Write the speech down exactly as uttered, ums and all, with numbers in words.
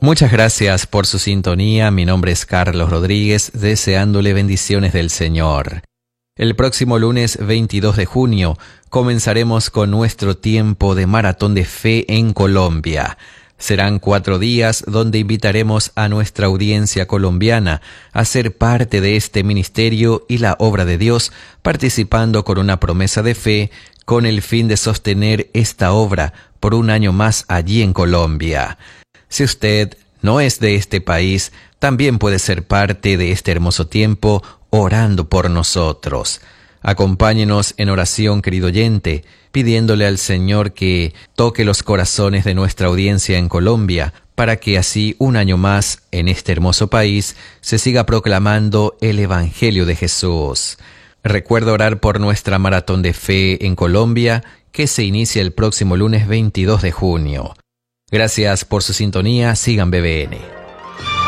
Muchas gracias por su sintonía. Mi nombre es Carlos Rodríguez, deseándole bendiciones del Señor. El próximo lunes veintidós de junio comenzaremos con nuestro tiempo de maratón de fe en Colombia. Serán cuatro días donde invitaremos a nuestra audiencia colombiana a ser parte de este ministerio y la obra de Dios, participando con una promesa de fe con el fin de sostener esta obra por un año más allí en Colombia. Si usted no es de este país, también puede ser parte de este hermoso tiempo orando por nosotros. Acompáñenos en oración, querido oyente, pidiéndole al Señor que toque los corazones de nuestra audiencia en Colombia, para que así un año más en este hermoso país se siga proclamando el Evangelio de Jesús. Recuerda orar por nuestra maratón de fe en Colombia, que se inicia el próximo lunes veintidós de junio. Gracias por su sintonía. Sigan B B N.